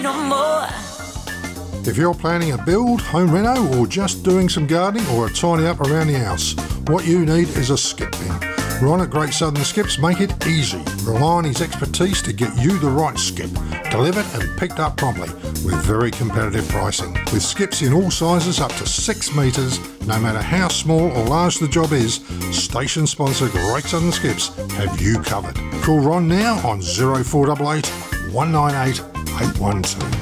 no more. If you're planning a build, home reno, or just doing some gardening or a tidy up around the house, what you need is a skip bin. Ron at Great Southern Skips make it easy. Rely on his expertise to get you the right skip, delivered and picked up promptly with very competitive pricing. With skips in all sizes up to 6 metres, no matter how small or large the job is, station sponsor Great Southern Skips have you covered. Call Ron now on 0488 198 812.